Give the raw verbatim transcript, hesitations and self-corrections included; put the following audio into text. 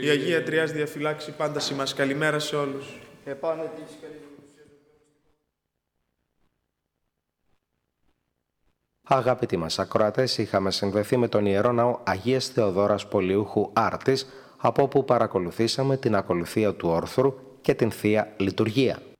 Η Αγία Τριάς διαφυλάξει πάντα ημάς. Καλημέρα σε όλους. Επάνω της καλής. Αγαπητοί μας ακροατές, είχαμε συνδεθεί με τον Ιερό Ναό Αγίας Θεοδόρας Πολιούχου Άρτης, από όπου παρακολουθήσαμε την ακολουθία του όρθρου και την Θεία Λειτουργία.